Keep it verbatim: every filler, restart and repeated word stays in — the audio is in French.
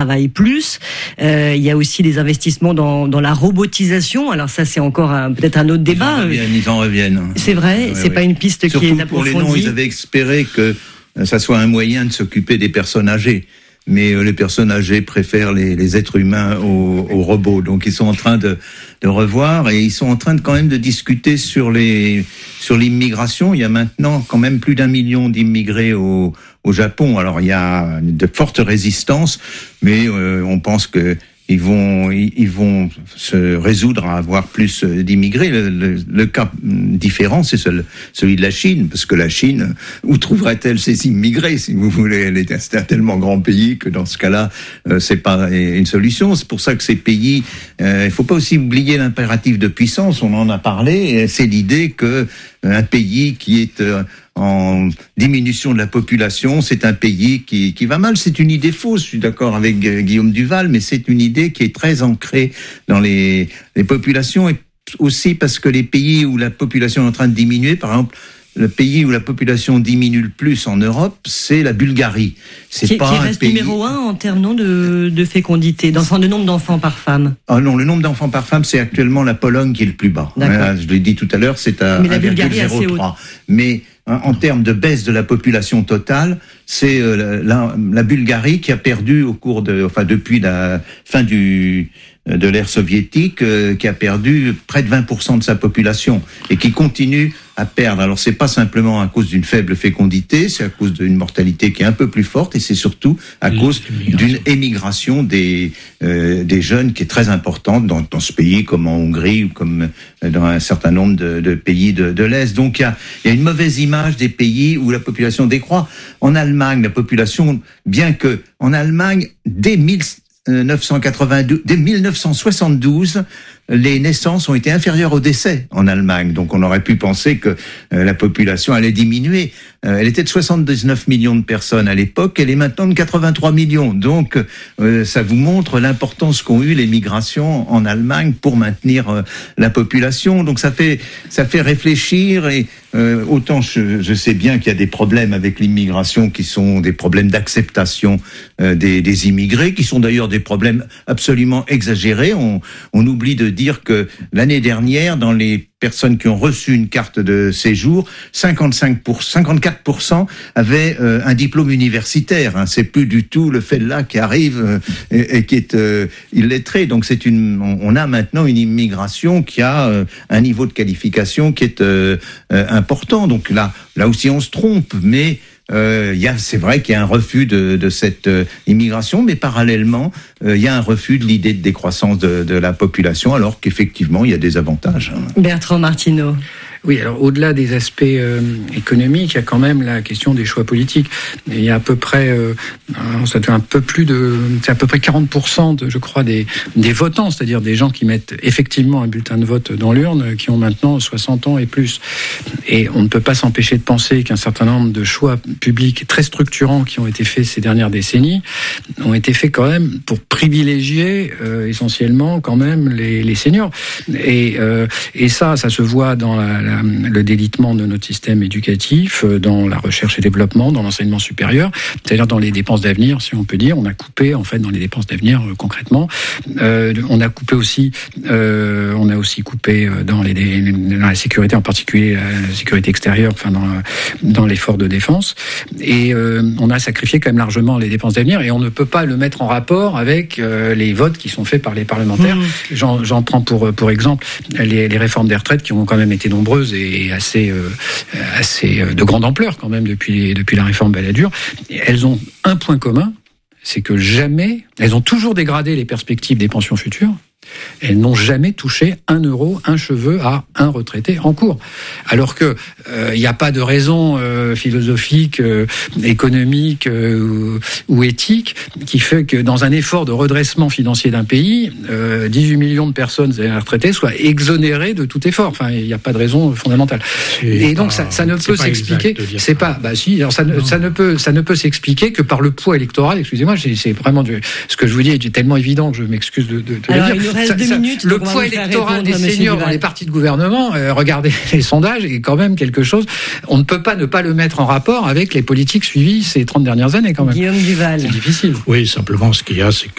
travaillent plus. Euh, il y a aussi des investissements dans, dans la robotisation. Alors ça, c'est encore un, peut-être un autre débat. Ils en reviennent. Ils en reviennent. C'est vrai, ouais, c'est ouais. pas une piste Surtout qui est approfondie. Pour les noms, ils avaient espéré que ça soit un moyen de s'occuper des personnes âgées. Mais euh, les personnes âgées préfèrent les, les êtres humains aux, aux robots. Donc ils sont en train de, de revoir et ils sont en train de quand même de discuter sur les sur l'immigration. Il y a maintenant quand même plus d'un million d'immigrés au, au Japon. Alors il y a de fortes résistances, mais euh, on pense que ils vont ils vont se résoudre à avoir plus d'immigrés. Le, le, le cas différent, c'est celui de la Chine, parce que la Chine, où trouverait-elle ses immigrés, si vous voulez? Elle est, c'est un tellement grand pays que dans ce cas-là, euh, c'est pas une solution. C'est pour ça que ces pays, euh, il faut pas aussi oublier l'impératif de puissance. On en a parlé. C'est l'idée que un pays qui est euh, en diminution de la population, c'est un pays qui, qui va mal. C'est une idée fausse, je suis d'accord avec Guillaume Duval, mais c'est une idée qui est très ancrée dans les, les populations, et aussi parce que les pays où la population est en train de diminuer, par exemple, le pays où la population diminue le plus en Europe, c'est la Bulgarie. C'est qui, pas qui un reste pays... numéro un en termes non, de, de fécondité, d'enfants, de nombre d'enfants par femme. Ah non, le nombre d'enfants par femme, c'est actuellement la Pologne qui est le plus bas. Hein, je l'ai dit tout à l'heure, c'est à un virgule zéro trois. Mais hein, en termes de baisse de la population totale, c'est euh, la, la Bulgarie qui a perdu au cours de, enfin depuis la fin du de l'ère soviétique, euh, qui a perdu près de vingt pour cent de sa population et qui continue à perdre. Alors c'est pas simplement à cause d'une faible fécondité, c'est à cause d'une mortalité qui est un peu plus forte, et c'est surtout à cause d'une émigration des euh, des jeunes qui est très importante dans, dans ce pays, comme en Hongrie ou comme dans un certain nombre de, de pays de, de l'Est. Donc il y a, il y a une mauvaise image des pays où la population décroît. En Allemagne, la population, bien que en Allemagne, dès mille neuf cent quatre-vingt-douze, dès mille neuf cent soixante-douze, les naissances ont été inférieures aux décès en Allemagne. Donc on aurait pu penser que euh, la population allait diminuer. Euh, elle était de soixante-dix-neuf millions de personnes à l'époque, elle est maintenant de quatre-vingt-trois millions. Donc euh, ça vous montre l'importance qu'ont eu les migrations en Allemagne pour maintenir euh, la population. Donc ça fait ça fait réfléchir, et euh, autant je, je sais bien qu'il y a des problèmes avec l'immigration qui sont des problèmes d'acceptation euh, des, des immigrés, qui sont d'ailleurs des problèmes absolument exagérés. On, on oublie de dire que l'année dernière, dans les personnes qui ont reçu une carte de séjour, cinquante-cinq pour cent, cinquante-quatre pour cent avaient euh, un diplôme universitaire. Hein. C'est plus du tout le fait là qui arrive euh, et, et qui est euh, illettré. Donc c'est une, on a maintenant une immigration qui a euh, un niveau de qualification qui est euh, euh, important. Donc là, là aussi on se trompe, mais Euh, y a, c'est vrai qu'il y a un refus de, de cette euh, immigration, mais parallèlement, euh, il y a un refus de l'idée de décroissance de, de la population, alors qu'effectivement, il y a des avantages. Bertrand Martineau. Oui, alors au-delà des aspects euh, économiques, il y a quand même la question des choix politiques. Et il y a à peu près, euh, ça fait un peu plus de, c'est à peu près quarante pour cent, de, je crois, des, des votants, c'est-à-dire des gens qui mettent effectivement un bulletin de vote dans l'urne, qui ont maintenant soixante ans et plus. Et on ne peut pas s'empêcher de penser qu'un certain nombre de choix publics très structurants qui ont été faits ces dernières décennies ont été faits quand même pour privilégier euh, essentiellement quand même les, les seniors. Et, euh, et ça, ça se voit dans la, la le délitement de notre système éducatif, dans la recherche et développement, dans l'enseignement supérieur, c'est-à-dire dans les dépenses d'avenir, si on peut dire. On a coupé, en fait, dans les dépenses d'avenir, euh, concrètement. Euh, on a coupé aussi, euh, on a aussi coupé dans, les, dans la sécurité, en particulier la sécurité extérieure, enfin, dans, dans l'effort de défense. Et euh, on a sacrifié quand même largement les dépenses d'avenir, et on ne peut pas le mettre en rapport avec euh, les votes qui sont faits par les parlementaires. Mmh. J'en, j'en prends pour, pour exemple les, les réformes des retraites qui ont quand même été nombreuses et assez, euh, assez de grande ampleur quand même depuis, depuis la réforme Balladur. Elles ont un point commun, c'est que jamais, elles ont toujours dégradé les perspectives des pensions futures. Elles n'ont jamais touché un euro, un cheveu à un retraité en cours. Alors que il euh, n'y a pas de raison euh, philosophique, euh, économique euh, ou, ou éthique qui fait que dans un effort de redressement financier d'un pays, euh, dix-huit millions de personnes retraitées soient exonérées de tout effort. Enfin, il n'y a pas de raison fondamentale. C'est Et donc pas, ça, ça ne peut s'expliquer. C'est pas, bah si, alors ça, ne, ça ne peut, ça ne peut s'expliquer que par le poids électoral. Excusez-moi, c'est, c'est vraiment du, ce que je vous dis est tellement évident que je m'excuse de, de, de alors, le dire. Ça, ça, minutes, le poids électoral des seniors dans les partis de gouvernement, euh, regardez les sondages, est quand même quelque chose. On ne peut pas ne pas le mettre en rapport avec les politiques suivies ces trente dernières années, quand même. Guillaume Duval. C'est difficile. Oui, simplement, ce qu'il y a, c'est que